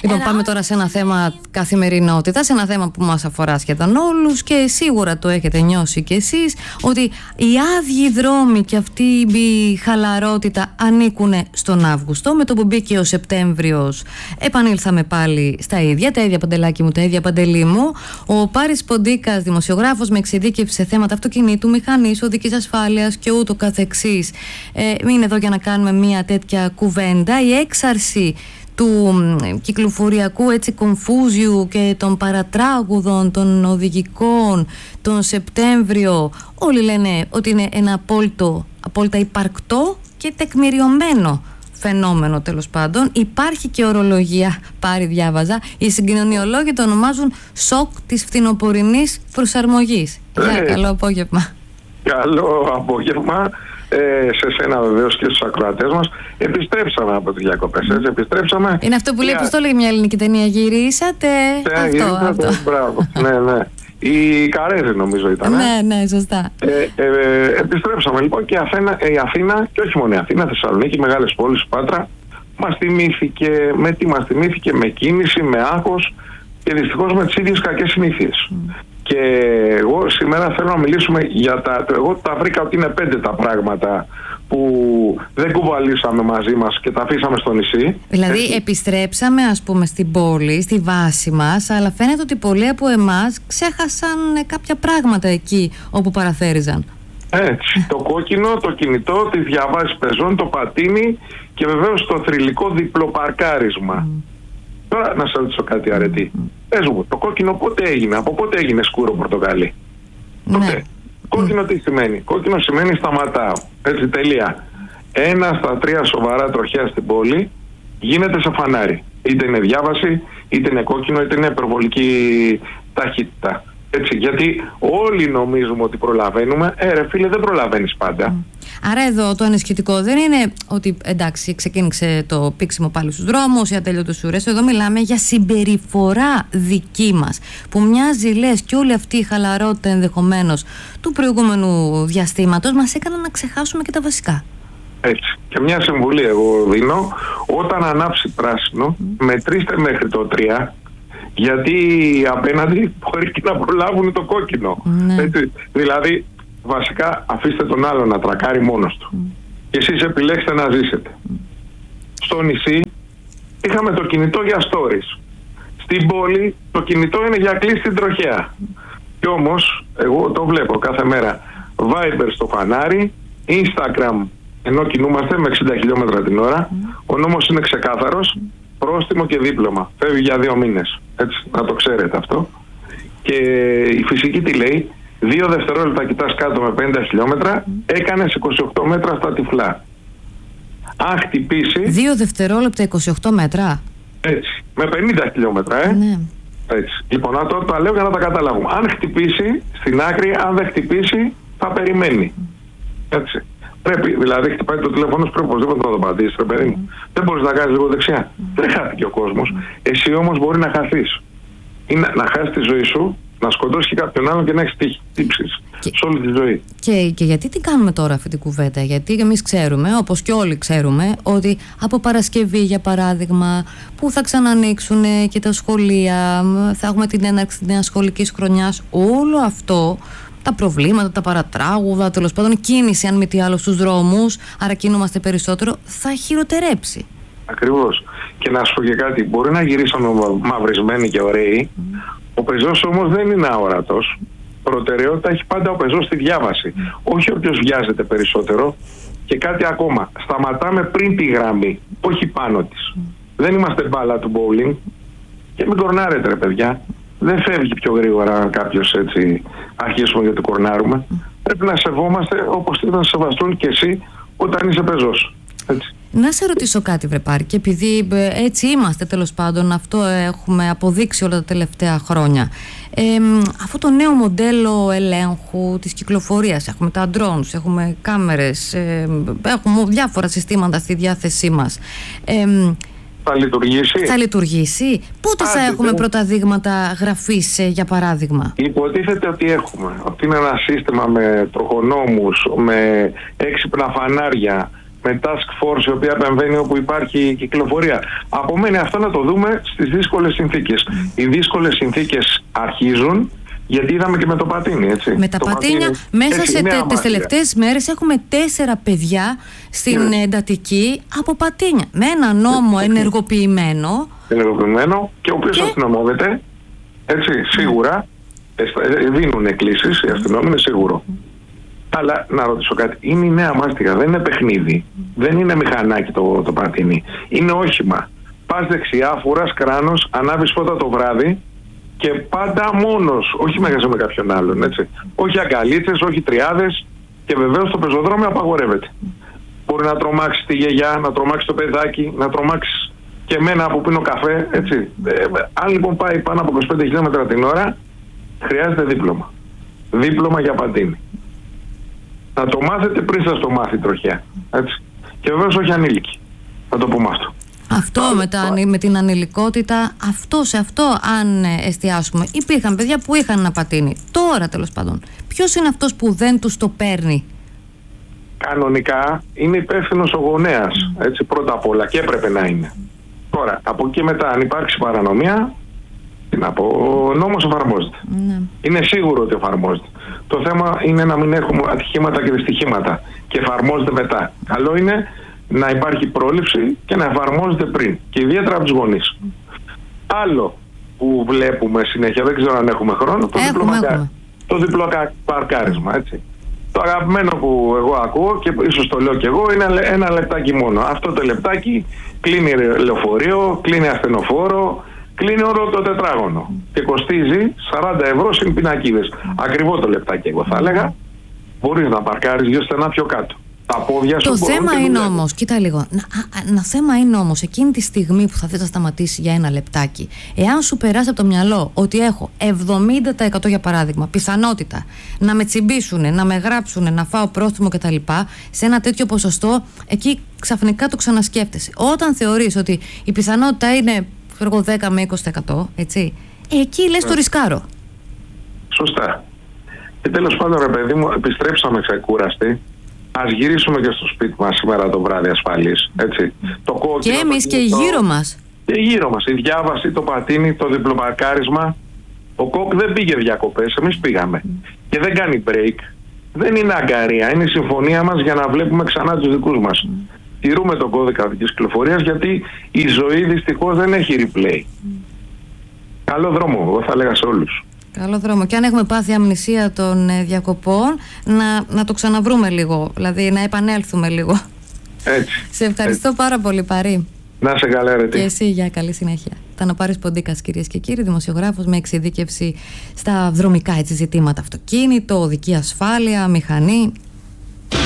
Λοιπόν, πάμε τώρα σε ένα θέμα καθημερινότητα, σε ένα θέμα που μας αφορά σχεδόν όλους και σίγουρα το έχετε νιώσει κι εσείς, ότι οι άδειοι δρόμοι και αυτή η χαλαρότητα ανήκουν στον Αύγουστο. Με το που μπήκε ο Σεπτέμβριος επανήλθαμε πάλι στα ίδια, τα ίδια Παντελάκη μου, τα ίδια Παντελή μου. Ο Πάρης Ποντίκας, δημοσιογράφος με εξειδίκευση σε θέματα αυτοκινήτου, μηχανής, οδικής ασφάλειας και ούτω καθεξής, είναι εδώ για να κάνουμε μια τέτοια κουβέντα. Η έξαρση του κυκλοφοριακού έτσι κομφούζιου και των παρατράγουδων, των οδηγικών, τον Σεπτέμβριο, όλοι λένε ότι είναι ένα απόλυτα υπαρκτό και τεκμηριωμένο φαινόμενο, τέλος πάντων. Υπάρχει και ορολογία, Πάρη, διάβαζα, οι συγκοινωνιολόγοι το ονομάζουν σοκ της φθινοπορεινής προσαρμογής. Καλό απόγευμα. Καλό απόγευμα. Σε σένα βεβαίως και στους ακροατές μας. Επιστρέψαμε από τις διακοπές. Επιστρέψαμε. Είναι αυτό που λέει, πώς το λέει μια ελληνική ταινία, γυρίσατε. Αυτό. Μπράβο. Ναι. Η Καρέζη νομίζω ήταν. Ναι, σωστά. Επιστρέψαμε λοιπόν και η Αθήνα, και όχι μόνο η Αθήνα, Θεσσαλονίκη, μεγάλες πόλεις, Πάτρα, μας τιμήθηκε. Με τι μας τιμήθηκε? Με κίνηση, με άγχος και δυστυχώς με τις ίδιες κακές συνήθειες. Και εγώ σήμερα θέλω να μιλήσουμε για εγώ τα βρήκα ότι είναι 5 τα πράγματα που δεν κουβαλήσαμε μαζί μας και τα αφήσαμε στο νησί. Δηλαδή επιστρέψαμε ας πούμε στην πόλη, στη βάση μας, αλλά φαίνεται ότι πολλοί από εμάς ξέχασαν κάποια πράγματα εκεί όπου παραθέριζαν. Έτσι, το κόκκινο, το κινητό, τις διαβάσεις πεζών, το πατίνι και βεβαίως το θρυλικό διπλοπαρκάρισμα. Τώρα να σε ρωτήσω κάτι, Αρετή. Πες μου, το κόκκινο πότε έγινε, από πότε έγινε σκούρο πορτοκαλί? Ποτέ. Κόκκινο τι σημαίνει? Κόκκινο σημαίνει σταματάω. Έτσι, τελεία. 1 στα 3 σοβαρά τροχαία στην πόλη γίνεται σε φανάρι. Είτε είναι διάβαση, είτε είναι κόκκινο, είτε είναι υπερβολική ταχύτητα. Έτσι, γιατί όλοι νομίζουμε ότι προλαβαίνουμε. Ρε φίλε, δεν προλαβαίνεις πάντα. Άρα εδώ το ανησυχητικό δεν είναι ότι εντάξει ξεκίνησε το πήξιμο πάλι στους δρόμους ή ατέλειωτες ουρές. Εδώ μιλάμε για συμπεριφορά δική μας που μοιάζει, λες, και όλη αυτή η χαλαρότητα ενδεχομένως του προηγούμενου διαστήματος μας έκαναν να ξεχάσουμε και τα βασικά. Έτσι. Και μια συμβουλή εγώ δίνω: όταν ανάψει πράσινο, μετρήστε μέχρι το 3. Γιατί απέναντι μπορεί και να προλάβουν το κόκκινο. Έτσι. Δηλαδή, βασικά αφήστε τον άλλο να τρακάρει μόνος του. Και εσείς επιλέξτε να ζήσετε. Στο νησί είχαμε το κινητό για stories. Στην πόλη το κινητό είναι για κλείσει την τροχέα. Και όμως, εγώ το βλέπω κάθε μέρα. Viber στο φανάρι, Instagram ενώ κινούμαστε με 60 χιλιόμετρα την ώρα. Ο νόμος είναι ξεκάθαρος. Πρόστιμο και δίπλωμα. Φεύγει για 2 μήνες. Έτσι, να το ξέρετε αυτό. Και η φυσική τι λέει? 2 δευτερόλεπτα κοιτάς κάτω με 50 χιλιόμετρα, έκανες 28 μέτρα στα τυφλά. Αν χτυπήσει... 2 δευτερόλεπτα 28 μέτρα. Έτσι, με 50 χιλιόμετρα, Ναι. Έτσι. Λοιπόν, τα λέω για να τα καταλάβουμε. Αν χτυπήσει, στην άκρη, αν δεν χτυπήσει, θα περιμένει. Έτσι. Πρέπει, δηλαδή, χτυπάει το τηλέφωνο σου, πρέπει οπωσδήποτε να το πατήσεις, ρε παιδί μου. Δεν μπορείς να κάνεις λίγο δεξιά. Δεν χάθηκε ο κόσμος. Εσύ όμως μπορεί να χαθείς. Ή να χάσεις τη ζωή σου, να σκοτώσεις και κάποιον άλλον και να έχεις τύψεις σε όλη τη ζωή. Και γιατί την κάνουμε τώρα αυτή την κουβέντα? Γιατί εμείς ξέρουμε, όπως και όλοι ξέρουμε, ότι από Παρασκευή, για παράδειγμα, που θα ξανανοίξουν και τα σχολεία, θα έχουμε την έναρξη της νέας σχολικής χρονιάς, όλο αυτό, τα προβλήματα, τα παρατράγουδα, τέλος πάντων κίνηση αν μη τι άλλο στους δρόμους, άρα κινούμαστε περισσότερο, θα χειροτερέψει. Ακριβώς. Και να σου πω και κάτι, μπορεί να γυρίσαμε μαυρισμένοι και ωραίοι, ο πεζός όμως δεν είναι αόρατος. Προτεραιότητα έχει πάντα ο πεζός στη διάβαση. Όχι όποιος βιάζεται περισσότερο. Και κάτι ακόμα, σταματάμε πριν τη γραμμή, όχι πάνω της. Δεν είμαστε μπάλα του bowling. Και μην κορνάρετε, ρε παιδιά. Δεν φεύγει πιο γρήγορα αν κάποιος έτσι αρχίσουμε για το κορνάρουμε. Πρέπει να σεβόμαστε όπως θέλει να σεβαστούν και εσύ όταν είσαι πεζός. Έτσι. Να σε ρωτήσω κάτι, βρε Πάρη, και επειδή έτσι είμαστε, τέλος πάντων, αυτό έχουμε αποδείξει όλα τα τελευταία χρόνια. Αυτό το νέο μοντέλο ελέγχου της κυκλοφορίας, έχουμε τα drones, έχουμε κάμερες, έχουμε διάφορα συστήματα στη διάθεσή μας. Θα λειτουργήσει. Πότε θα έχουμε πρώτα δείγματα γραφής, για παράδειγμα? Υποτίθεται ότι έχουμε. Ότι είναι ένα σύστημα με τροχονόμους, με έξυπνα φανάρια, με task force η οποία επεμβαίνει όπου υπάρχει κυκλοφορία. Απομένει αυτό να το δούμε στις δύσκολες συνθήκες. Οι δύσκολες συνθήκες αρχίζουν, γιατί είδαμε και με το πατίνι, έτσι. Με τα πατίνια, μέσα σε τις τελευταίες μέρες έχουμε 4 παιδιά στην εντατική από πατίνια. Με ένα νόμο ενεργοποιημένο. Και ο οποίος αστυνομεύεται, έτσι, σίγουρα. Δίνουν εκκλήσεις οι αστυνόμοι, είναι σίγουρο. Αλλά να ρωτήσω κάτι, είναι η νέα μάστιγα, δεν είναι παιχνίδι, δεν είναι μηχανάκι το πατίνι, είναι όχημα. Πας δεξιά, φοράς κράνος, ανάβεις φώτα το βράδυ και πάντα μόνος, όχι μέσα με κάποιον άλλον, έτσι. Όχι αγκαλίτσες, όχι τριάδες, και βεβαίως το πεζοδρόμιο απαγορεύεται. Μπορεί να τρομάξει τη γιαγιά, να τρομάξει το παιδάκι, να τρομάξει και εμένα που πίνω καφέ, έτσι. Αν λοιπόν πάει πάνω από 25 χιλιόμετρα την ώρα, χρειάζεται δίπλωμα. Δίπλωμα για πατίνι. Να το μάθετε πριν σας το μάθει η τροχιά. Έτσι. Και βεβαίως όχι ανήλικοι. Να το πούμε αυτό. Αυτό με την ανηλικότητα, σε αυτό αν εστιάσουμε. Υπήρχαν παιδιά που είχαν ένα πατίνι. Τώρα τέλος πάντων, ποιος είναι αυτός που δεν τους το παίρνει? Κανονικά είναι υπεύθυνος ο γονέας. Έτσι, πρώτα απ' όλα, και έπρεπε να είναι. Τώρα, από εκεί μετά, αν υπάρξει παρανομία, ο νόμος εφαρμόζεται. Ναι. Είναι σίγουρο ότι εφαρμόζεται. Το θέμα είναι να μην έχουμε ατυχήματα και δυστυχήματα και εφαρμόζεται μετά. Καλό είναι να υπάρχει πρόληψη και να εφαρμόζεται πριν. Και ιδιαίτερα από τους γονείς. Άλλο που βλέπουμε συνέχεια, δεν ξέρω αν έχουμε χρόνο, το διπλοπαρκάρισμα. Έτσι. Το αγαπημένο που εγώ ακούω, και ίσως το λέω και εγώ, είναι 1 λεπτάκι μόνο. Αυτό το λεπτάκι κλείνει λεωφορείο, κλείνει ασθενοφόρο, κλείνει όλο το τετράγωνο και κοστίζει 40 ευρώ συν πινακίδες. Ακριβό το λεπτάκι, εγώ θα έλεγα. Μπορείς να παρκάρεις 2 στενά πιο κάτω. Τα πόδια σου. Το θέμα είναι όμως, κοίτα λίγο, θέμα είναι όμως εκείνη τη στιγμή που θα θες να σταματήσει για 1 λεπτάκι, εάν σου περάσει από το μυαλό ότι έχω 70% για παράδειγμα πιθανότητα να με τσιμπήσουνε, να με γράψουνε, να φάω πρόστιμο κτλ., σε ένα τέτοιο ποσοστό, εκεί ξαφνικά το ξανασκέφτεσαι. Όταν θεωρείς ότι η πιθανότητα είναι 10 με 20%, έτσι, εκεί λες το ρισκάρω. Σωστά. Και τέλος πάντων, ρε παιδί μου, επιστρέψαμε ξεκούραστοι. Ας γυρίσουμε και στο σπίτι μας σήμερα το βράδυ ασφαλής, έτσι. Το κόκκινο, και εμείς και γύρω μας. Και γύρω μας. Η διάβαση, το πατίνι, το διπλοπαρκάρισμα. Ο ΚΟΚ δεν πήγε διακοπές, εμείς πήγαμε. Και δεν κάνει break. Δεν είναι αγκαρία. Είναι η συμφωνία μας για να βλέπουμε ξανά τους δικούς μας. Τηρούμε τον κώδικα οδικής κυκλοφορίας, γιατί η ζωή δυστυχώς δεν έχει replay. Καλό δρόμο, εγώ θα έλεγα σε όλους. Καλό δρόμο. Και αν έχουμε πάθει αμνησία των διακοπών, να το ξαναβρούμε λίγο. Δηλαδή να επανέλθουμε λίγο. Έτσι. Σε ευχαριστώ πάρα πολύ, Παρή. Να σε καλά, ρε. Και εσύ, για καλή συνέχεια. Ήταν ο Πάρης Ποντίκας, κυρίες και κύριοι, δημοσιογράφος με εξειδίκευση στα δρομικά ζητήματα. Αυτοκίνητο, οδική ασφάλεια, μηχανή.